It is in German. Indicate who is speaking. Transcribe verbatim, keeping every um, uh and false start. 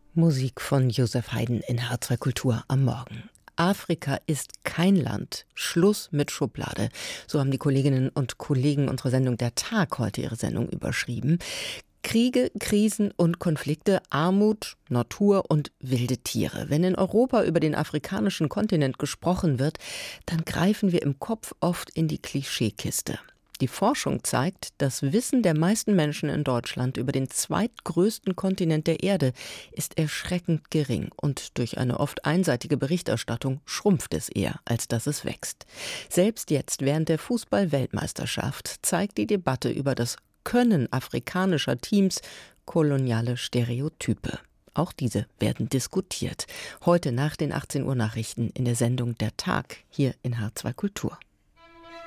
Speaker 1: Musik von Josef Haydn in H zwei Kultur am Morgen. Afrika ist kein Land. Schluss mit Schublade. So haben die Kolleginnen und Kollegen unserer Sendung Der Tag heute ihre Sendung überschrieben. Kriege, Krisen und Konflikte, Armut, Natur und wilde Tiere. Wenn in Europa über den afrikanischen Kontinent gesprochen wird, dann greifen wir im Kopf oft in die Klischeekiste. Die Forschung zeigt, das Wissen der meisten Menschen in Deutschland über den zweitgrößten Kontinent der Erde ist erschreckend gering und durch eine oft einseitige Berichterstattung schrumpft es eher, als dass es wächst. Selbst jetzt während der Fußball-Weltmeisterschaft zeigt die Debatte über das Können afrikanischer Teams koloniale Stereotype. Auch diese werden diskutiert. Heute nach den achtzehn Uhr Nachrichten in der Sendung Der Tag hier in H zwei Kultur.